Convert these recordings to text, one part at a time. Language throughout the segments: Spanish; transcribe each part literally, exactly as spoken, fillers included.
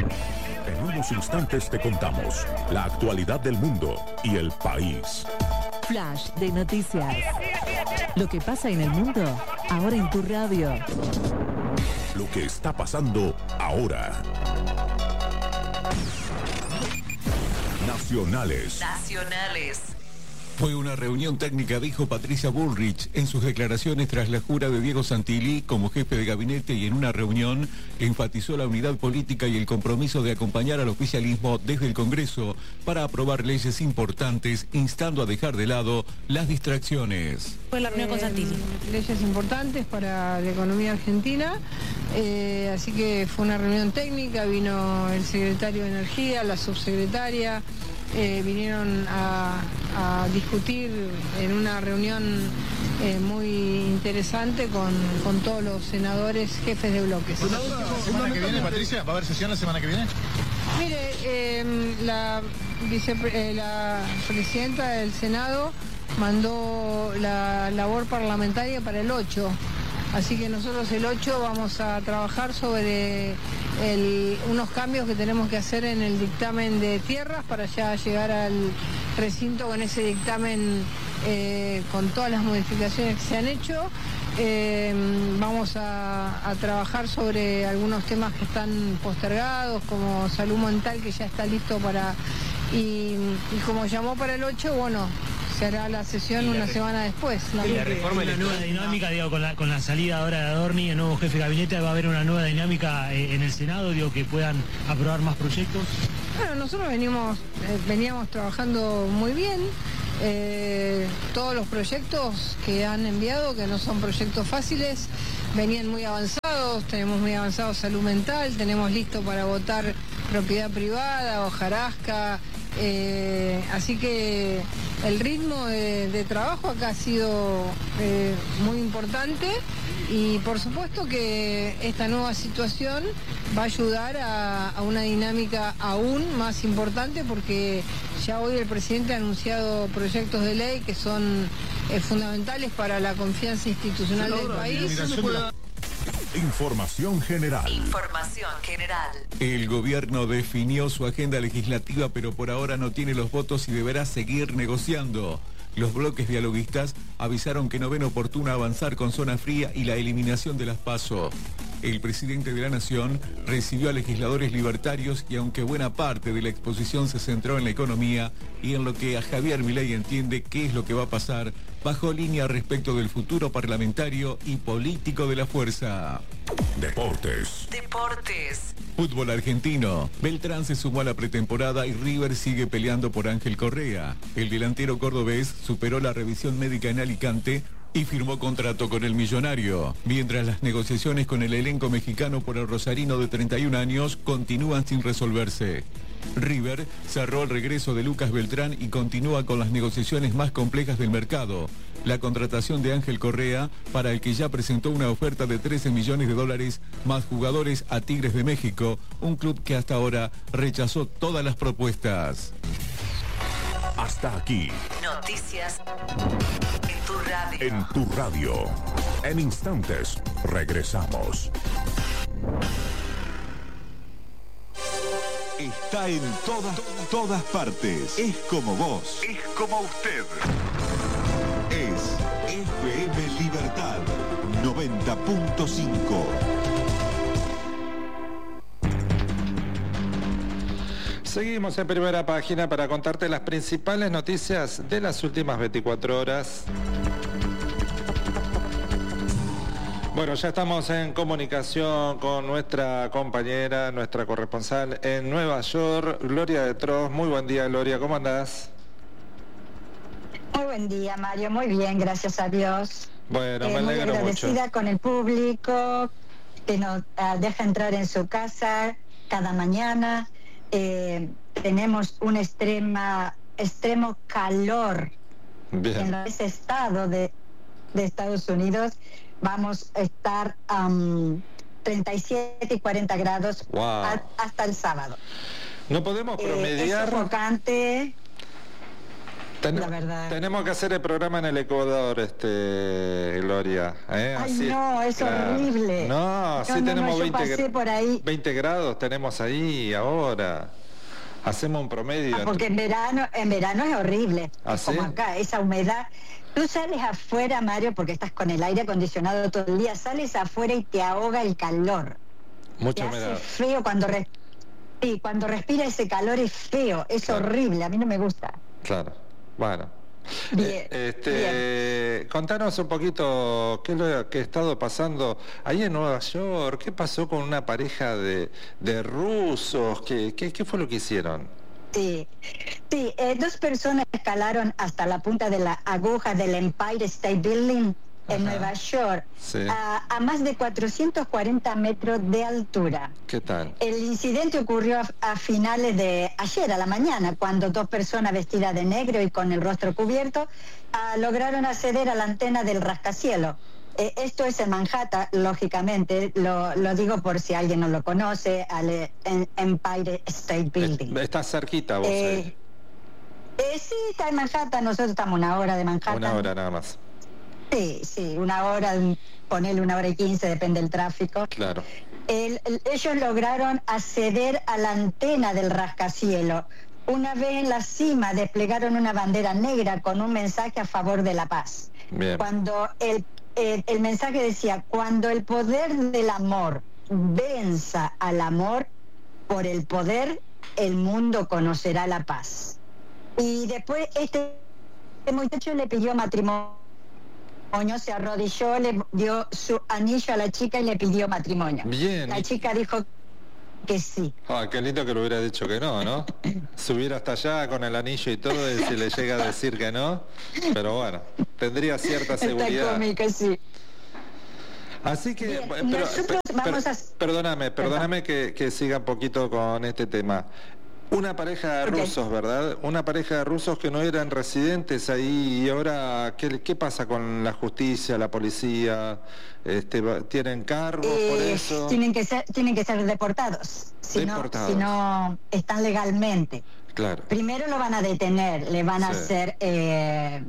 En unos instantes te contamos la actualidad del mundo y el país. Flash de noticias. Lo que pasa en el mundo, ahora en tu radio. Lo que está pasando ahora. Nacionales. Nacionales. Fue una reunión técnica, dijo Patricia Bullrich en sus declaraciones tras la jura de Diego Santilli como jefe de gabinete, y en una reunión enfatizó la unidad política y el compromiso de acompañar al oficialismo desde el Congreso para aprobar leyes importantes, instando a dejar de lado las distracciones. Fue la reunión con Santilli. Eh, leyes importantes para la economía argentina, eh, así que fue una reunión técnica, vino el secretario de Energía, la subsecretaria, eh, vinieron a, a discutir en una reunión eh, muy interesante con, con todos los senadores jefes de bloques. ¿La semana que viene, Patricia? ¿Va a haber sesión la semana que viene? Mire, eh, la, vice, eh, la presidenta del Senado mandó la labor parlamentaria para el ocho, así que nosotros el ocho vamos a trabajar sobre el, unos cambios que tenemos que hacer en el dictamen de tierras para ya llegar al recinto con ese dictamen, eh, con todas las modificaciones que se han hecho. Eh, vamos a, a trabajar sobre algunos temas que están postergados, como salud mental, que ya está listo para... Y, y como llamó para el ocho, bueno, se hará la sesión una semana después. La, la reforma una nueva dinámica, digo, con la, con la salida ahora de Adorni, el nuevo jefe de gabinete, va a haber una nueva dinámica eh, en el Senado, digo, que puedan aprobar más proyectos. Bueno, nosotros venimos, eh, veníamos trabajando muy bien. Eh, todos los proyectos que han enviado, que no son proyectos fáciles, venían muy avanzados. Tenemos muy avanzado salud mental, tenemos listo para votar propiedad privada, hojarasca, eh, así que el ritmo de, de trabajo acá ha sido eh, muy importante, y por supuesto que esta nueva situación va a ayudar a, a una dinámica aún más importante, porque ya hoy el presidente ha anunciado proyectos de ley que son eh, fundamentales para la confianza institucional del país. Información general. Información general. El gobierno definió su agenda legislativa, pero por ahora no tiene los votos y deberá seguir negociando. Los bloques dialoguistas avisaron que no ven oportuno avanzar con zona fría y la eliminación de las PASO. El presidente de la Nación recibió a legisladores libertarios, y aunque buena parte de la exposición se centró en la economía y en lo que a Javier Milei entiende qué es lo que va a pasar, bajó línea respecto del futuro parlamentario y político de la fuerza. Deportes. Deportes. Fútbol argentino. Beltrán se sumó a la pretemporada y River sigue peleando por Ángel Correa. El delantero cordobés superó la revisión médica en Alicante y firmó contrato con el millonario, mientras las negociaciones con el elenco mexicano por el rosarino de treinta y un años continúan sin resolverse. River cerró el regreso de Lucas Beltrán y continúa con las negociaciones más complejas del mercado: la contratación de Ángel Correa, para el que ya presentó una oferta de trece millones de dólares más jugadores a Tigres de México, un club que hasta ahora rechazó todas las propuestas. Hasta aquí. Noticias en tu radio. En tu radio. En instantes, regresamos. Está en todas, todas partes. Es como vos. Es como usted. Es F M Libertad noventa punto cinco. Seguimos en Primera Página para contarte las principales noticias de las últimas veinticuatro horas. Bueno, ya estamos en comunicación con nuestra compañera, nuestra corresponsal en Nueva York, Gloria de Tros. Muy buen día, Gloria, ¿cómo andás? Muy buen día, Mario, muy bien, gracias a Dios. Bueno, eh, me alegro muy agradecida mucho. con el público que nos uh, deja entrar en su casa cada mañana. Eh, tenemos un extrema, extremo calor Bien. en ese estado de, de Estados Unidos. Vamos a estar um, treinta y siete y cuarenta grados Wow. a, hasta el sábado. No podemos promediar. Eh, es sofocante. Ten, la verdad. Tenemos que hacer el programa en el Ecuador, este, Gloria. ¿eh? Ay, Así, no, es claro. horrible. No, sí no, no, tenemos no, yo veinte, pasé por ahí. veinte grados, tenemos ahí ahora. Hacemos un promedio. Ah, porque en verano, en verano es horrible. ¿Ah, es como sí? acá, esa humedad. Tú sales afuera, Mario, porque estás con el aire acondicionado todo el día, sales afuera y te ahoga el calor. Mucha te humedad. hace feo cuando, res... sí, cuando respira ese calor, es feo, es Claro. horrible, a mí no me gusta. Claro, bueno. Bien, Eh, este, contanos un poquito qué es lo que ha estado pasando ahí en Nueva York. ¿Qué pasó con una pareja de, de rusos? ¿Qué, qué, ¿Qué fue lo que hicieron? Sí, sí eh, dos personas escalaron hasta la punta de la aguja del Empire State Building en Ajá. Nueva York, Sí. a, a más de cuatrocientos cuarenta metros de altura. ¿Qué tal? El incidente ocurrió a, a finales de ayer, a la mañana, cuando dos personas vestidas de negro y con el rostro cubierto ah, lograron acceder a la antena del rascacielos. Eh, esto es en Manhattan, lógicamente, lo, lo digo por si alguien no lo conoce, al eh, en- Empire State Building. Estás cerquita vos. Eh, ahí. eh, sí, está en Manhattan, nosotros estamos una hora de Manhattan. Una hora nada más. Sí, sí, una hora, ponele una hora y quince, depende del tráfico. Claro. El- el- ellos lograron acceder a la antena del rascacielos. Una vez en la cima desplegaron una bandera negra con un mensaje a favor de la paz. Bien. Cuando el, el, el mensaje decía, cuando el poder del amor venza al amor, por el poder el mundo conocerá la paz. Y después este, este muchacho le pidió matrimonio. Se arrodilló, le dio su anillo a la chica y le pidió matrimonio. Bien. La chica dijo que sí. Ah, qué lindo que le hubiera dicho que no, ¿no? Subir hasta allá con el anillo y todo y si le llega a decir que no. Pero bueno, tendría cierta Está seguridad. cómico, sí. Así que, Bien, pero, nosotros per- vamos per- a- perdóname, perdóname que, que siga un poquito con este tema. Una pareja de Ok. rusos, ¿verdad? Una pareja de rusos que no eran residentes ahí y ahora, ¿qué, qué pasa con la justicia, la policía? Este, va- ¿Tienen cargos por Eh, eso? tienen que ser, tienen que ser deportados. Si no, Deportados. si no están legalmente. Claro. Primero lo van a detener, le van a Sí. hacer, eh,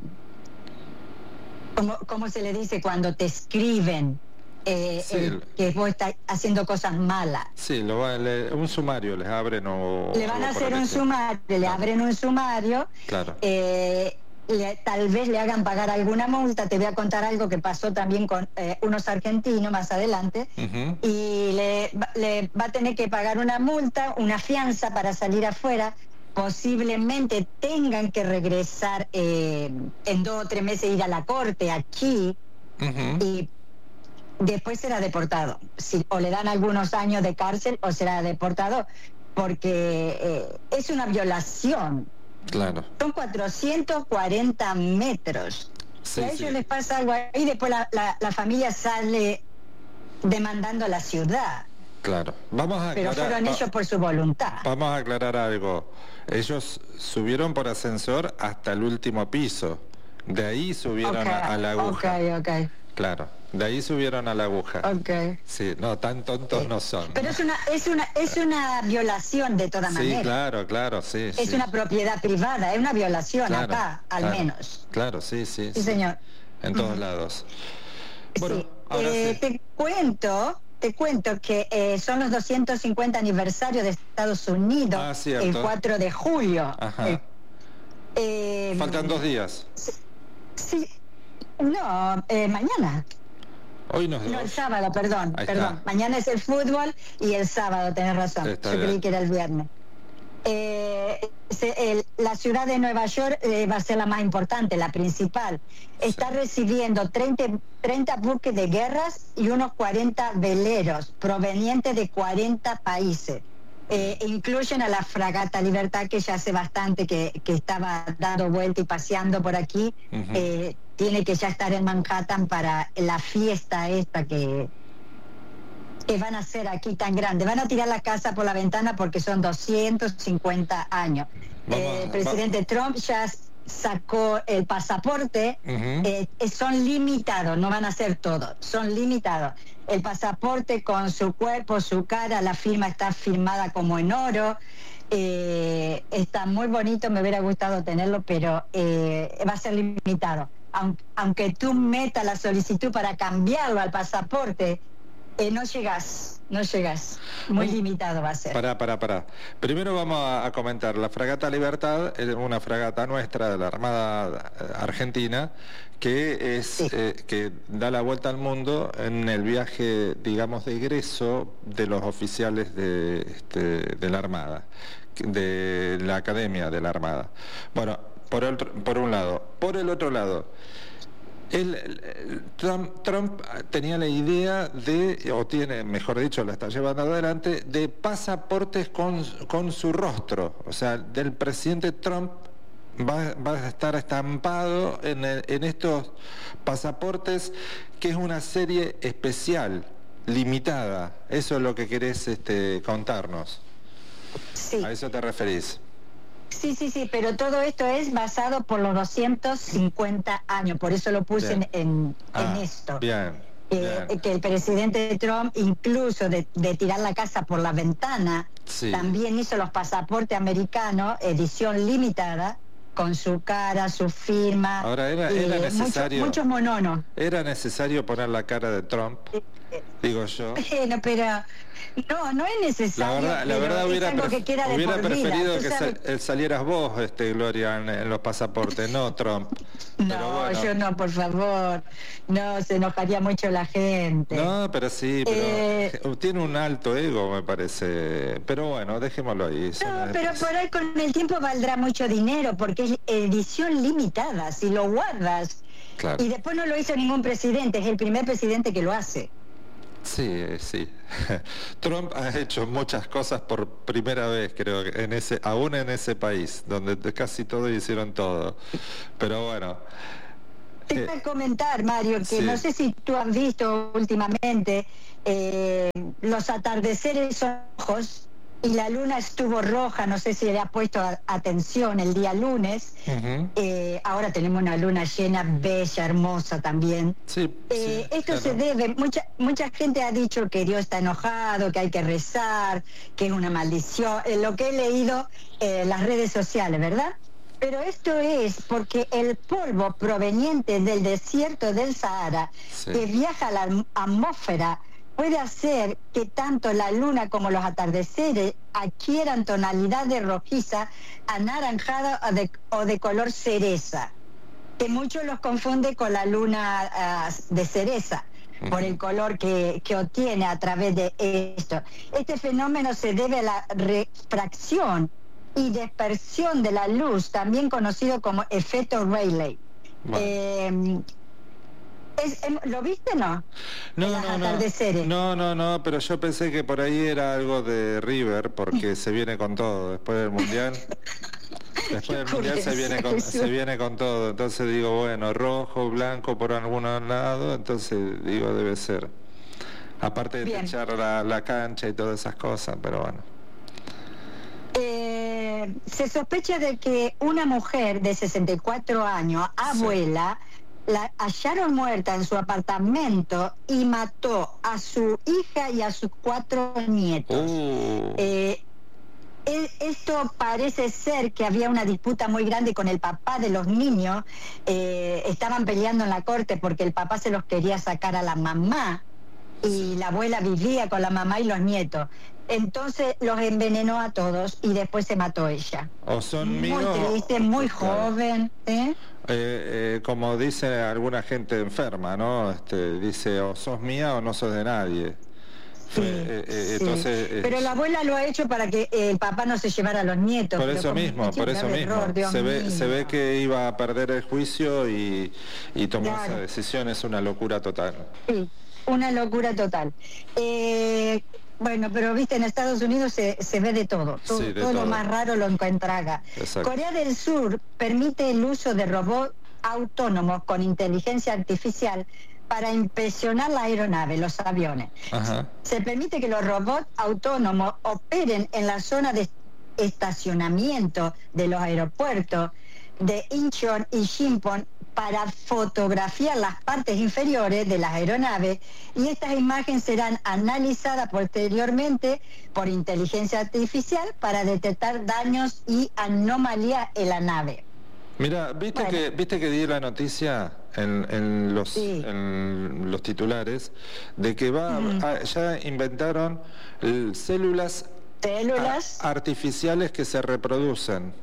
¿cómo, cómo se le dice cuando te escriben eh, Sí. el- que vos estás haciendo cosas malas? Sí, lo va- le- un sumario les abren o... Le van a algo por hacer el un estilo. sumario, le Claro. abren un sumario, Claro. eh, le- tal vez le hagan pagar alguna multa. Te voy a contar algo que pasó también con eh, unos argentinos más adelante. Ujú. Y le, va- le va a tener que pagar una multa, una fianza para salir afuera. Posiblemente tengan que regresar eh, en dos o tres meses, ir a la corte aquí Ujú. y después será deportado. Si, o le dan algunos años de cárcel o será deportado, porque eh, es una violación. Claro. Son cuatrocientos cuarenta metros. Sí, Si a ellos sí. les pasa algo ahí, después la, la, la familia sale demandando a la ciudad. Claro. Vamos a Pero aclarar, fueron va- ellos por su voluntad. vamos a aclarar algo. Ellos subieron por ascensor hasta el último piso. De ahí subieron Ok, a, a la aguja. Ok, ok, Claro. De ahí subieron a la aguja. ok. Sí, no, tan tontos no son. Pero es una, es una, es una violación de todas Sí, maneras. claro, claro, sí. Es sí. una propiedad privada, es una violación Claro, acá, al claro, menos. Claro, sí, sí. Sí, señor. En todos lados. Bueno, Sí. ahora Eh, sí. Te cuento, te cuento que eh, son los doscientos cincuenta aniversarios de Estados Unidos, Ah, cierto. el cuatro de julio. Ajá. Eh, eh, Faltan dos días. Sí, no, eh, mañana. Hoy nos No, el dos. sábado, perdón, Ahí perdón. está. Mañana es el fútbol y el sábado, tenés razón. Está Yo bien. creí que era el viernes. Eh, se- el- la ciudad de Nueva York eh, va a ser la más importante, la principal. Está recibiendo treinta, treinta buques de guerras y unos cuarenta veleros provenientes de cuarenta países. Eh, incluyen a la fragata Libertad, que ya hace bastante que, que estaba dando vuelta y paseando por aquí. Ujú. Eh, tiene que ya estar en Manhattan para la fiesta esta que, que van a hacer aquí tan grande. Van a tirar la casa por la ventana porque son doscientos cincuenta años. Vamos, Eh, el va- presidente Trump ya sacó el pasaporte. Ujú. Eh, eh, son limitados, no van a ser todos, son limitados. El pasaporte con su cuerpo, su cara, la firma está firmada como en oro. Eh, está muy bonito, me hubiera gustado tenerlo, pero eh, va a ser limitado. Aunque, aunque tú metas la solicitud para cambiarlo al pasaporte, eh, no llegas, no llegas. Muy un, limitado va a ser. Pará, pará, pará. Primero vamos a, a comentar. La fragata Libertad es una fragata nuestra de la Armada Argentina que es sí. eh, que da la vuelta al mundo en el viaje, digamos, de egreso de los oficiales de, este, de la Armada, de la Academia de la Armada. Bueno, por, el, por un lado. Por el otro lado, el, el, Trump, Trump tenía la idea de, o tiene, mejor dicho, la está llevando adelante, de pasaportes con, con su rostro. O sea, del presidente Trump va, va a estar estampado en, el, en estos pasaportes, que es una serie especial, limitada. Eso es lo que querés este, contarnos. Sí. ¿A eso te referís? Sí, sí, sí, pero todo esto es basado por los doscientos cincuenta años, por eso lo puse en, en, ah, en esto. Bien, eh, bien. Que el presidente Trump, incluso de, de tirar la casa por la ventana, sí. también hizo los pasaportes americanos, edición limitada, con su cara, su firma. Ahora, era, era eh, necesario... Muchos mucho mononos. ¿Era necesario poner la cara de Trump? Eh, eh, digo yo. Bueno, pero... No, no es necesario. La verdad, la verdad hubiera, pref que queda hubiera preferido que sal sal salieras vos, este, Gloria, en, en los pasaportes, no Trump. No, pero bueno. Yo no, por favor. No, se enojaría mucho la gente. No, pero sí, pero eh... tiene un alto ego, me parece. Pero bueno, dejémoslo ahí. No, pero por ahí con el tiempo valdrá mucho dinero, porque es edición limitada, si lo guardas. Claro. Y después no lo hizo ningún presidente, es el primer presidente que lo hace. Sí, sí. Trump ha hecho muchas cosas por primera vez, creo, en ese, aún en ese país, donde casi todos hicieron todo. Pero bueno. Te iba a comentar, Mario, que sí. no sé si tú has visto últimamente eh, los atardeceres rojos y la luna estuvo roja, no sé si le ha puesto a, atención el día lunes. Uh-huh. eh, ahora tenemos una luna llena, bella, hermosa también. Sí, eh, sí, esto claro. se debe, mucha, mucha gente ha dicho que Dios está enojado, que hay que rezar, que es una maldición, eh, lo que he leído en las redes sociales, ¿verdad? Pero esto es porque el polvo proveniente del desierto del Sahara, sí. que viaja a la atmósfera, puede hacer que tanto la luna como los atardeceres adquieran tonalidad de rojiza, anaranjada o de, o de color cereza, que muchos los confunde con la luna uh, de cereza, uh-huh. por el color que, que obtiene a través de esto. Este fenómeno se debe a la refracción y dispersión de la luz, también conocido como efecto Rayleigh. Bueno. Eh, Es, ¿Lo viste no? No, no, no, no, no, no, pero yo pensé que por ahí era algo de River, porque se viene con todo después del Mundial. Después del Mundial se viene con, se viene con todo, entonces digo, bueno, rojo, blanco por algunos lados, entonces digo, debe ser. Aparte de Bien. echar la, la cancha y todas esas cosas, pero bueno. Eh, se sospecha de que una mujer de sesenta y cuatro años, abuela, sí. la hallaron muerta en su apartamento y mató a su hija y a sus cuatro nietos. Uh. Eh, esto parece ser que había una disputa muy grande con el papá de los niños. Eh, estaban peleando en la corte porque el papá se los quería sacar a la mamá y la abuela vivía con la mamá y los nietos. Entonces los envenenó a todos y después se mató ella. O son muy míos, triste, muy claro. joven. ¿eh? Eh, eh, como dice alguna gente enferma, ¿no? Este, dice, o sos mía o no sos de nadie. Sí, eh, eh, sí. Entonces, eh, pero la abuela lo ha hecho para que eh, el papá no se llevara a los nietos. Por eso mismo, por eso mismo. Error, se ve, se ve que iba a perder el juicio y, y tomó claro. esa decisión, es una locura total. Sí, una locura total. Eh, Bueno, pero viste, en Estados Unidos se, se ve de todo. Todo, sí, de todo todo. lo más raro lo encuentra. Corea del Sur permite el uso de robots autónomos con inteligencia artificial para inspeccionar la aeronave, los aviones. Ajá. Se permite que los robots autónomos operen en la zona de estacionamiento de los aeropuertos de Incheon y Sinpon para fotografiar las partes inferiores de las aeronaves, y estas imágenes serán analizadas posteriormente por inteligencia artificial para detectar daños y anomalías en la nave. Mira, ¿viste, bueno. que, ¿viste que di la noticia en, en, los, sí. en los titulares de que va mm. a, ya inventaron el, células, células a, artificiales que se reproducen?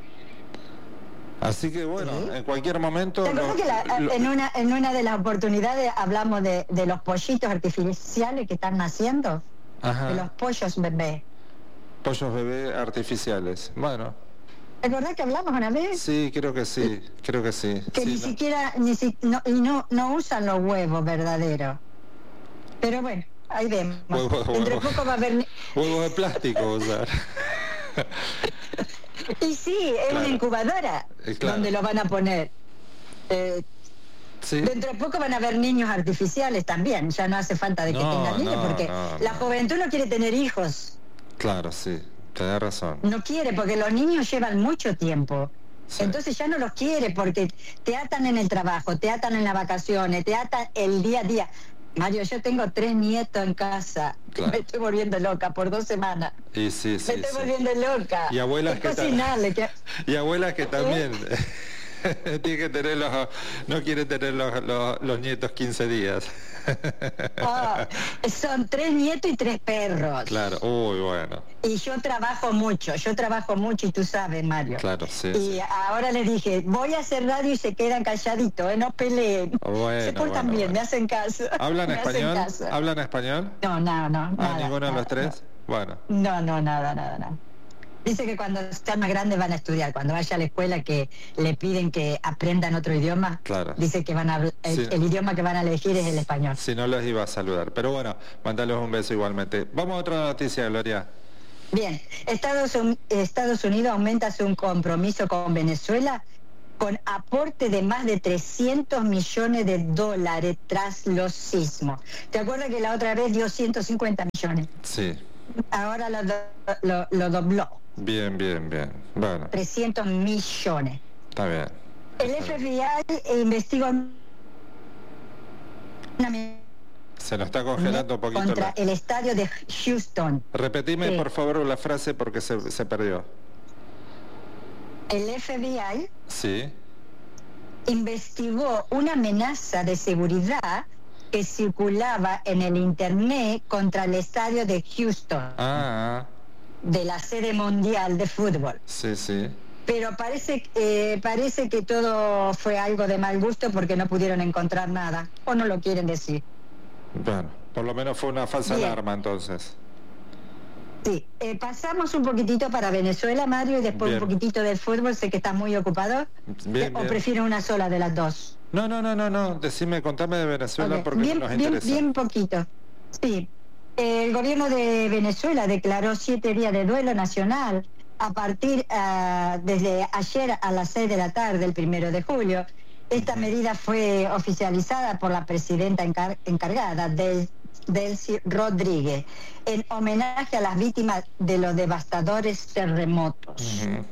Así que bueno, ¿sí? en cualquier momento... ¿Te acuerdas que la, lo, en, una, en una de las oportunidades hablamos de, de los pollitos artificiales que están naciendo? Ajá. De los pollos bebé. Pollos bebé artificiales, bueno... ¿Te acordás que hablamos una vez? Sí, creo que sí, creo que sí. Que sí, ni no. siquiera, ni si, no, y no, no usan los huevos verdaderos. Pero bueno, ahí vemos. Huevos, Entre huevos, poco va a haber... Huevos de plástico usar. Y sí, es claro. una incubadora eh, claro. donde lo van a poner. Eh, ¿Sí? Dentro de poco van a haber niños artificiales también. Ya no hace falta de que no, tengan niños, no, porque no, la no. juventud no quiere tener hijos. Claro, sí. Tenés razón. No quiere, porque los niños llevan mucho tiempo. Sí. Entonces ya no los quiere, porque te atan en el trabajo, te atan en las vacaciones, te atan el día a día. Mario, yo tengo tres nietos en casa. Claro. Me estoy volviendo loca por dos semanas. Y sí, sí, me estoy sí. volviendo loca. Y abuelas que cocinarle, que... Y abuelas que también tiene que tener los, no quiere tener los, los, los nietos quince días. Oh, son tres nietos y tres perros. Claro, uy, bueno. Y yo trabajo mucho, yo trabajo mucho y tú sabes, Mario. Claro, sí. Y sí. ahora les dije, voy a hacer radio y se quedan calladitos, ¿eh? No peleen. Bueno, se portan bueno, bien, bueno. me hacen caso. ¿Hablan español? ¿Hablan español? No, no, no. ¿Ah, nada, ninguno nada, de los tres? No. Bueno. No, no, nada, nada, nada. Dice que cuando sean más grandes van a estudiar. Cuando vaya a la escuela que le piden que aprendan otro idioma, claro. dice que van a el, sí. el idioma que van a elegir es el español. Si no los iba a saludar. Pero bueno, mandales un beso igualmente. Vamos a otra noticia, Gloria. Bien, Estados, Estados Unidos aumenta su compromiso con Venezuela con aporte de más de trescientos millones de dólares tras los sismos. ¿Te acuerdas que la otra vez dio ciento cincuenta millones? Sí. Ahora lo, lo, lo dobló. Bien, bien, bien. Bueno. trescientos millones. Está bien. El F B I investigó una... Se nos está congelando un poquito. Contra la... el estadio de Houston. Repetime, sí. por favor, la frase porque se, se perdió. El F B I sí. investigó una amenaza de seguridad que circulaba en el internet contra el estadio de Houston, ah, de la sede mundial de fútbol. Sí, sí. Pero parece, eh, parece que todo fue algo de mal gusto porque no pudieron encontrar nada, o no lo quieren decir. Bueno, por lo menos fue una falsa Bien. alarma entonces. Sí, eh, pasamos un poquitito para Venezuela, Mario, y después bien. un poquitito del fútbol. Sé que estás muy ocupado. Bien, ¿O bien. prefiero una sola de las dos? No, no, no, no, no. Decime, contame de Venezuela okay. porque bien, nos bien, interesa. Bien poquito. Sí. El gobierno de Venezuela declaró siete días de duelo nacional a partir uh, desde ayer a las seis de la tarde, el primero de julio. Esta medida fue oficializada por la presidenta encar encargada del Delcy Rodríguez, en homenaje a las víctimas de los devastadores terremotos. Uh-huh.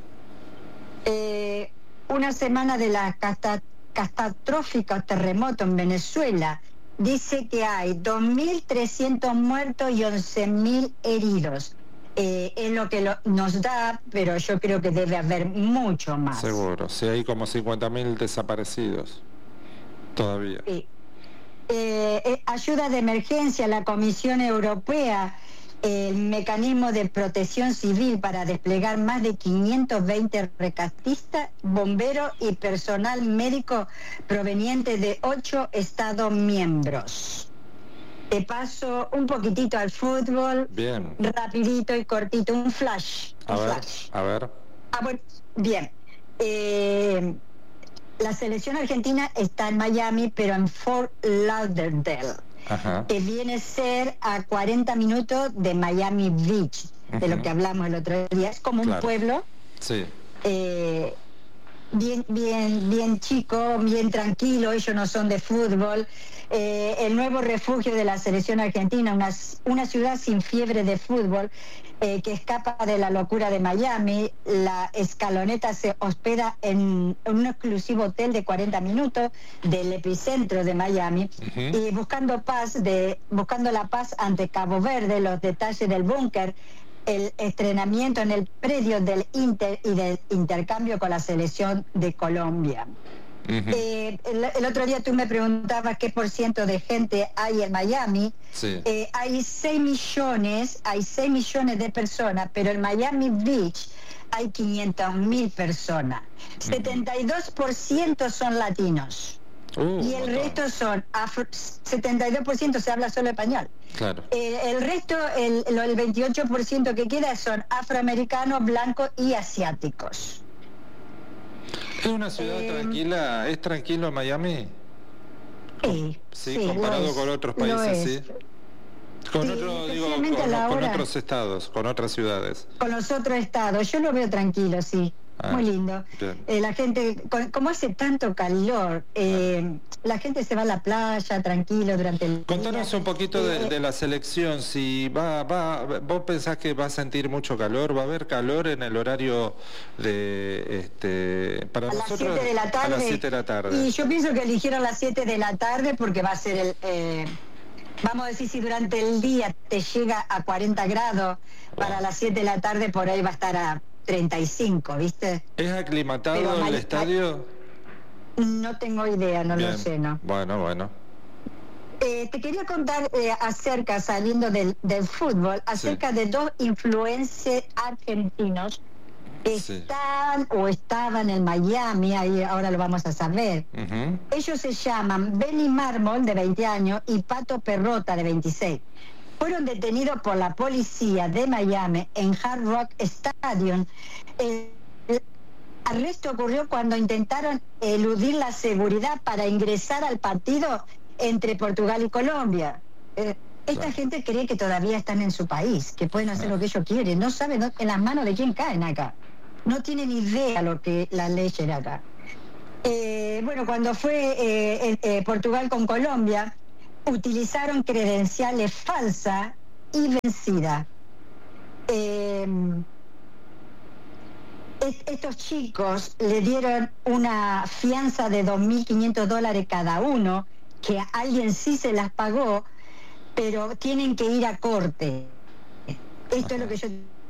eh, una semana de la cata catastrófica terremoto en Venezuela dice que hay dos mil trescientos muertos y once mil heridos. Eh, es lo que lo, nos da, pero yo creo que debe haber mucho más. Seguro, sí, hay como cincuenta mil desaparecidos todavía. Sí. Eh, eh, ayuda de emergencia, la Comisión Europea, eh, el mecanismo de protección civil para desplegar más de quinientos veinte rescatistas, bomberos y personal médico proveniente de ocho Estados miembros. Te paso un poquitito al fútbol. Bien. Rapidito y cortito, un flash. A un ver, flash. a ver. Ah, bueno, bien. Eh, la selección argentina está en Miami, pero en Fort Lauderdale, Ajá. que viene a ser a cuarenta minutos de Miami Beach, uh-huh. de lo que hablamos el otro día. Es como claro. un pueblo. Sí. Eh, bien, bien, bien chico, bien tranquilo. Ellos no son de fútbol. Eh, el nuevo refugio de la selección argentina, una, una ciudad sin fiebre de fútbol, eh, que escapa de la locura de Miami. La escaloneta se hospeda en un exclusivo hotel de cuarenta minutos del epicentro de Miami, uh-huh. y buscando paz, de, buscando la paz ante Cabo Verde, los detalles del búnker, el estrenamiento en el predio del Inter y del intercambio con la selección de Colombia. Uh-huh. Eh, el, el otro día tú me preguntabas qué por ciento de gente hay en Miami. Sí. Eh, hay seis millones, hay seis millones de personas, pero en Miami Beach hay quinientas mil personas. Uh-huh. setenta y dos por ciento son latinos. Uh, y el montón. resto son afro, setenta y dos por ciento se habla solo español. Claro. Eh, el resto, el, el veintiocho por ciento que queda son afroamericanos, blancos y asiáticos. ¿Es una ciudad eh, tranquila? ¿Es tranquilo Miami? Sí, sí, sí, comparado con otros países, sí. Con, sí, otro, digo, con, con otros estados, con otras ciudades. Con los otros estados, yo lo veo tranquilo, sí. Ah, muy lindo. Eh, la gente, con, como hace tanto calor, eh, ah. la gente se va a la playa tranquilo durante el Contanos día. un poquito de, de la selección. Si va, va, vos pensás que va a sentir mucho calor, va a haber calor en el horario de, este, para a nosotros las siete de la tarde. A las siete de la tarde. Y yo pienso que eligieron las siete de la tarde porque va a ser el, eh, vamos a decir, si durante el día te llega a cuarenta grados, wow. para las siete de la tarde por ahí va a estar a treinta y cinco, ¿viste? ¿Es aclimatado Pero el estadio? No tengo idea, no Bien. lo sé, ¿no? Bueno, bueno. Eh, te quería contar eh, acerca, saliendo del, del fútbol, acerca sí. de dos influencers argentinos que sí. están o estaban en Miami, ahí ahora lo vamos a saber. Uh-huh. Ellos se llaman Benny Mármol, de veinte años, y Pato Perrota, de veintiséis. Fueron detenidos por la policía de Miami en Hard Rock Stadium. El arresto ocurrió cuando intentaron eludir la seguridad para ingresar al partido entre Portugal y Colombia. Eh, esta claro. gente cree que todavía están en su país, que pueden hacer claro. lo que ellos quieren. No saben en las manos de quién caen acá. No tienen idea lo que la ley era acá. Eh, bueno, cuando fue eh, eh, Portugal con Colombia, utilizaron credenciales falsas y vencidas. Eh, est- estos chicos le dieron una fianza de dos mil quinientos dólares cada uno, que a alguien sí se las pagó, pero tienen que ir a corte. Esto Ajá. es lo que yo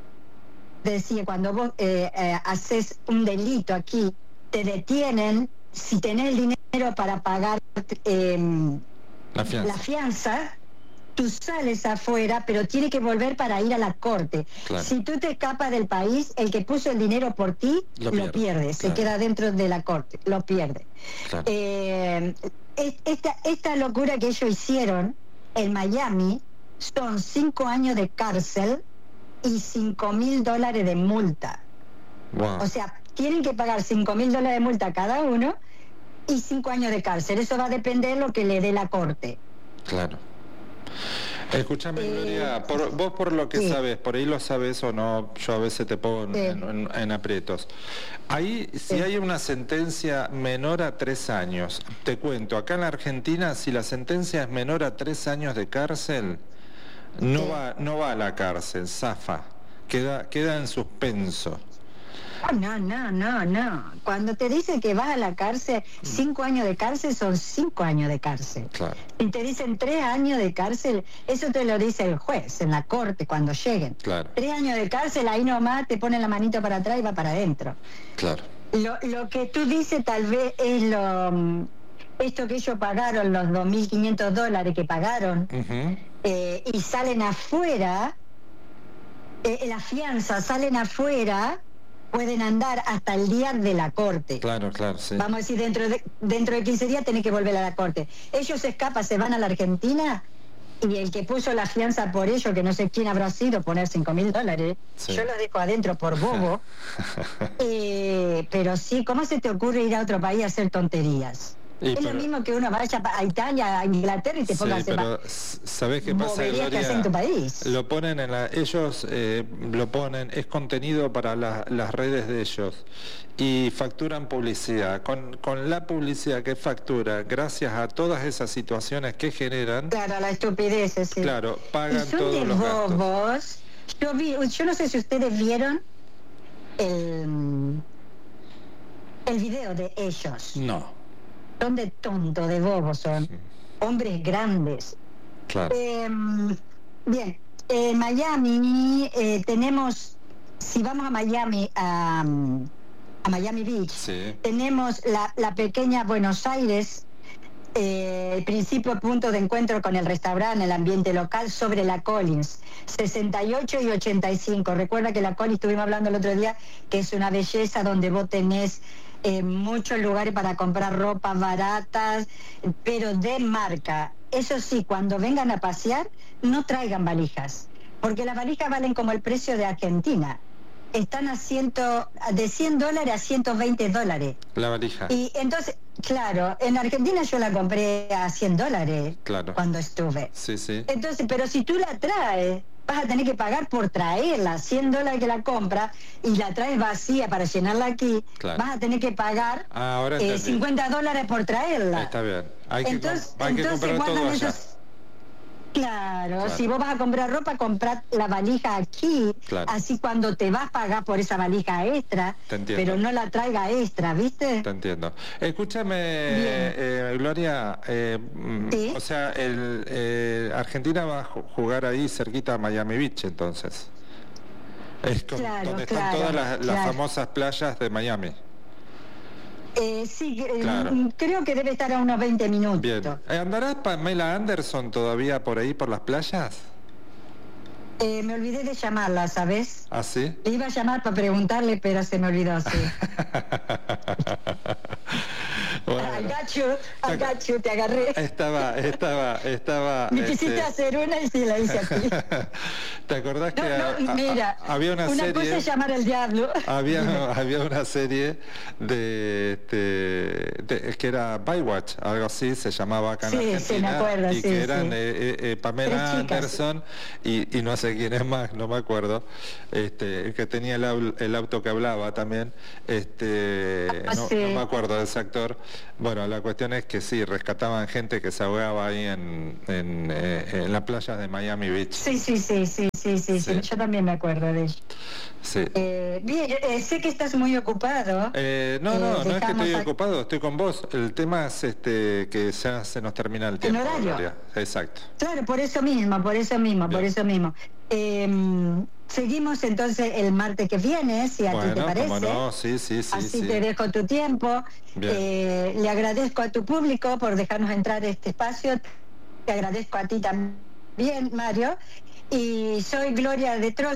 decía, cuando vos eh, eh, haces un delito aquí, te detienen, si tenés el dinero para pagar eh, La fianza. la fianza, tú sales afuera, pero tiene que volver para ir a la corte. Claro. Si tú te escapas del país, el que puso el dinero por ti, lo, lo pierde, claro. se queda dentro de la corte, lo pierde. Claro. Eh, esta, esta locura que ellos hicieron en Miami son cinco años de cárcel y cinco mil dólares de multa. Wow. O sea, tienen que pagar cinco mil dólares de multa cada uno y cinco años de cárcel. Eso va a depender de lo que le dé la corte. Claro. Escúchame, eh, Gloria, por, vos por lo que sí. sabes, por ahí lo sabes o no, yo a veces te pongo en, sí. en, en aprietos. Ahí, si sí. hay una sentencia menor a tres años, te cuento, acá en la Argentina, si la sentencia es menor a tres años de cárcel, no, sí. va, no va a la cárcel, zafa, queda, queda en suspenso. No, no, no, no. Cuando te dicen que vas a la cárcel, cinco años de cárcel son cinco años de cárcel. Claro. Y te dicen tres años de cárcel, eso te lo dice el juez en la corte cuando lleguen. Claro. Tres años de cárcel, ahí nomás te ponen la manito para atrás y va para adentro. Claro. Lo, lo que tú dices tal vez es lo esto que ellos pagaron, los dos mil quinientos dólares que pagaron, uh-huh. eh, y salen afuera, eh, la fianza, salen afuera, pueden andar hasta el día de la corte. Claro, claro, sí. Vamos a decir, dentro de dentro de quince días tenés que volver a la corte. Ellos se escapan, se van a la Argentina, y el que puso la fianza por ellos, que no sé quién habrá sido, poner cinco mil dólares, sí. yo lo dejo adentro por bobo. eh, pero sí, ¿cómo se te ocurre ir a otro país a hacer tonterías? Y es pero, lo mismo que uno vaya a Italia, a Inglaterra y te ponga sí, a hacer pero ¿sabés qué pasa, Gloria? Que hacer en tu país. Lo ponen en la, ellos eh, lo ponen, es contenido para la, las redes de ellos y facturan publicidad. Con, con la publicidad que factura, gracias a todas esas situaciones que generan. Claro, la estupidez, sí. Claro, pagan y son todos de los bobos, gastos. yo vi, yo no sé si ustedes vieron el, el video de ellos. No. Son de tonto, de bobos, son sí. Hombres grandes. Claro. Eh, bien, en Miami eh, tenemos, si vamos a Miami, a, a Miami Beach, sí. tenemos la, la pequeña Buenos Aires, eh, el principio punto de encuentro con el restaurante, el ambiente local sobre la Collins, sesenta y ocho y ochenta y cinco. Recuerda que la Collins, estuvimos hablando el otro día, que es una belleza donde vos tenés eh, muchos lugares para comprar ropa baratas, pero de marca. Eso sí, cuando vengan a pasear, no traigan valijas, porque las valijas valen como el precio de Argentina. Están a ciento, de cien dólares a ciento veinte dólares. La valija. Y entonces, claro, en Argentina yo la compré a cien dólares claro. cuando estuve. Sí, sí. Entonces, pero si tú la traes, vas a tener que pagar por traerla, cien dólares que la compra y la traes vacía para llenarla aquí, claro. vas a tener que pagar ah, ahora eh, cincuenta dólares por traerla. Está bien. Hay que, entonces, hay que entonces comprar todo allá. Esos... Claro, claro, si vos vas a comprar ropa, comprad la valija aquí, claro. así cuando te vas a pagar por esa valija extra, pero no la traiga extra, ¿viste? Te entiendo. Escúchame, eh, Gloria, eh, ¿sí? O sea, el, eh, Argentina va a jugar ahí cerquita a Miami Beach, entonces. Es con, claro, donde claro, están todas las, claro. las famosas playas de Miami. Eh, sí, claro. eh, creo que debe estar a unos veinte minutos. Bien. ¿Andará Pamela Anderson todavía por ahí, por las playas? Eh, me olvidé de llamarla, ¿sabes? ¿Ah, sí? Le iba a llamar para preguntarle, pero se me olvidó, sí. Bueno, I got you, I got you, te agarré. Estaba, estaba, estaba... Me quisiste este... hacer una y sí la hice a ti. ¿Te acordás que no, no, a, mira, a, había una, una serie... cosa es llamar al diablo. Había, había una serie de, de, de... que era Baywatch, algo así, se llamaba acá en sí, Argentina. Sí, me acuerdo, y sí, que eran sí. eh, eh, Pamela Anderson y, y no sé quién es más, no me acuerdo. Este, el que tenía el, el auto que hablaba también. Este, ah, no, sí. no me acuerdo de ese actor. Bueno, la cuestión es que sí, rescataban gente que se ahogaba ahí en, en, eh, en las playas de Miami Beach. Sí, sí, sí, sí, sí, sí, sí. yo también me acuerdo de ello. Sí. Eh, bien, eh, sé que estás muy ocupado. Eh, no, no, eh, no es que estoy a... ocupado, estoy con vos. El tema es este que ya se nos termina el tiempo. ¿En horario? Gloria. Exacto. Claro, por eso mismo, por eso mismo, bien. por eso mismo. Eh, seguimos entonces el martes que viene, si a bueno, ti te parece. Cómo no, sí, sí, sí. Así sí. te dejo tu tiempo. Eh, le agradezco a tu público por dejarnos entrar a este espacio. Te agradezco a ti también, Mario. Y soy Gloria de Troll,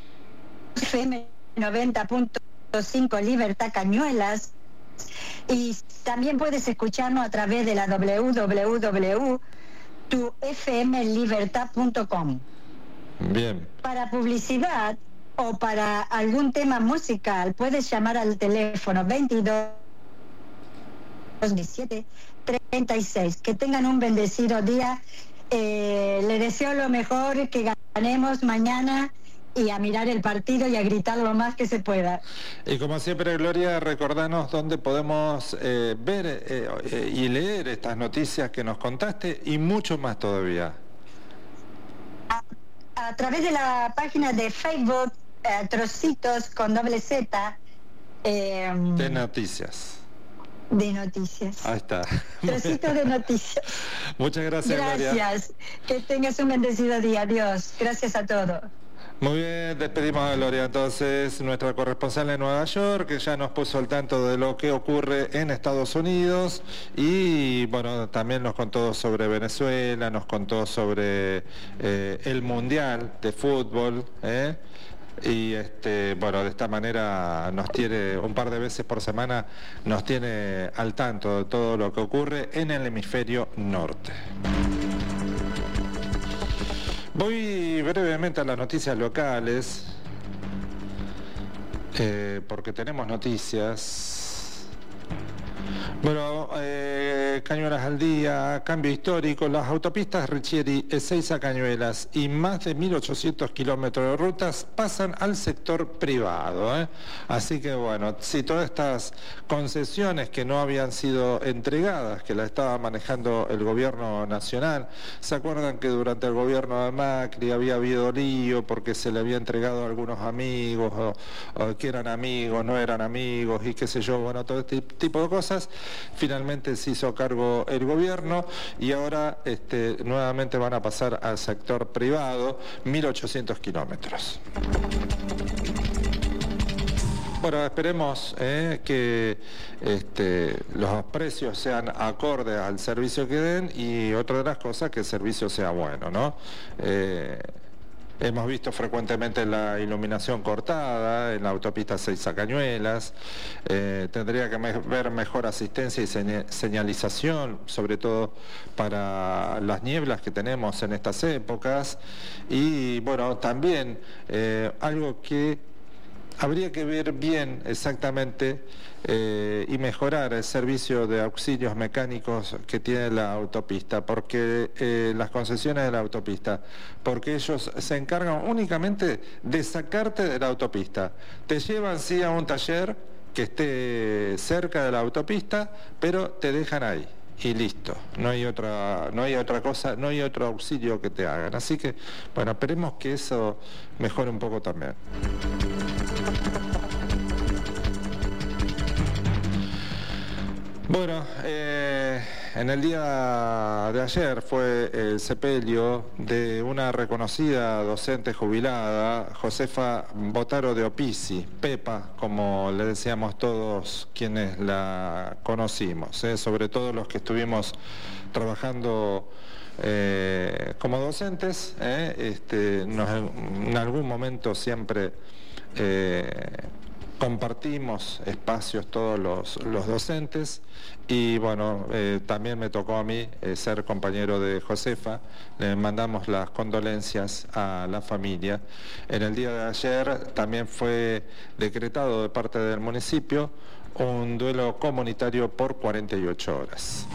F M noventa punto cinco Libertad Cañuelas. Y también puedes escucharnos a través de la doble u doble u doble u punto tu f m libertad punto com. Bien. Para publicidad o para algún tema musical, puedes llamar al teléfono veintidós diecisiete treinta y seis. Que tengan un bendecido día. Eh, le deseo lo mejor, que ganemos mañana y a mirar el partido y a gritar lo más que se pueda. Y como siempre, Gloria, recordanos dónde podemos eh, ver eh, eh, y leer estas noticias que nos contaste y mucho más todavía. A, a través de la página de Facebook, eh, Trocitos con doble Z. Eh, de noticias. De noticias. Ahí está. Trocitos de noticias. Muchas gracias, Gracias. Gloria. Que tengas un bendecido día. Adiós. Gracias a todos. Muy bien, despedimos a Gloria entonces, nuestra corresponsal en Nueva York, que ya nos puso al tanto de lo que ocurre en Estados Unidos y bueno, también nos contó sobre Venezuela, nos contó sobre eh, el Mundial de Fútbol, ¿eh? Y este, bueno, de esta manera nos tiene, un par de veces por semana, nos tiene al tanto de todo lo que ocurre en el hemisferio norte. Voy brevemente a las noticias locales, eh, porque tenemos noticias. Bueno, eh, eh, Cañuelas al día, cambio histórico, las autopistas Richieri, Ezeiza, Cañuelas y más de mil ochocientos kilómetros de rutas pasan al sector privado, ¿eh? Así que bueno, si todas estas concesiones que no habían sido entregadas, que la estaba manejando el gobierno nacional, ¿se acuerdan que durante el gobierno de Macri había habido lío porque se le había entregado a algunos amigos o, o que eran amigos, no eran amigos y qué sé yo, bueno, todo este tipo de cosas? Finalmente se hizo cargo el gobierno y ahora este, nuevamente van a pasar al sector privado mil ochocientos kilómetros. Bueno, esperemos eh, que este, los precios sean acordes al servicio que den y otra de las cosas, que el servicio sea bueno, ¿no? Eh, Hemos visto frecuentemente la iluminación cortada en la autopista Ezeiza Cañuelas. Eh, tendría que me ver mejor asistencia y señalización, sobre todo para las nieblas que tenemos en estas épocas. Y bueno, también eh, algo que habría que ver bien exactamente eh, y mejorar el servicio de auxilios mecánicos que tiene la autopista, porque eh, las concesiones de la autopista, porque ellos se encargan únicamente de sacarte de la autopista. Te llevan sí a un taller que esté cerca de la autopista, pero te dejan ahí. Y listo, no hay otra, no hay otra cosa, no hay otro auxilio que te hagan. Así que, bueno, esperemos que eso mejore un poco también. Bueno, eh, en el día de ayer fue el sepelio de una reconocida docente jubilada, Josefa Botaro de Opisi, Pepa, como le decíamos todos quienes la conocimos, eh, sobre todo los que estuvimos trabajando eh, como docentes, eh, este, nos, en algún momento siempre eh, compartimos espacios todos los, los docentes y bueno, eh, también me tocó a mí eh, ser compañero de Josefa. Le mandamos las condolencias a la familia. En el día de ayer también fue decretado de parte del municipio un duelo comunitario por cuarenta y ocho horas.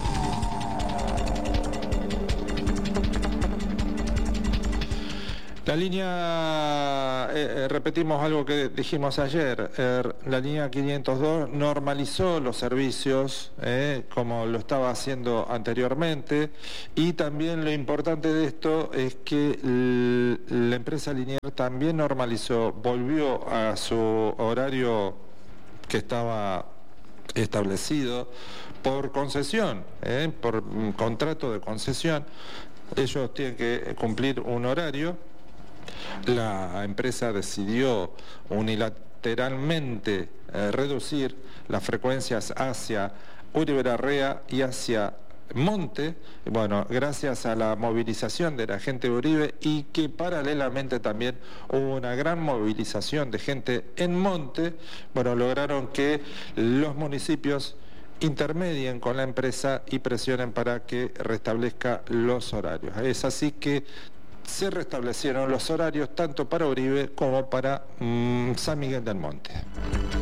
La línea, eh, repetimos algo que dijimos ayer, eh, la línea quinientos dos normalizó los servicios eh, como lo estaba haciendo anteriormente, y también lo importante de esto es que el, la empresa Linier también normalizó, volvió a su horario que estaba establecido por concesión, eh, por un contrato de concesión. Ellos tienen que cumplir un horario. La empresa decidió unilateralmente eh, reducir las frecuencias hacia Uribe Larrea y hacia Monte, bueno, gracias a la movilización de la gente de Uribe, y que paralelamente también hubo una gran movilización de gente en Monte, bueno, lograron que los municipios intermedien con la empresa y presionen para que restablezca los horarios. Es así que se restablecieron los horarios tanto para Uribe como para mmm, San Miguel del Monte.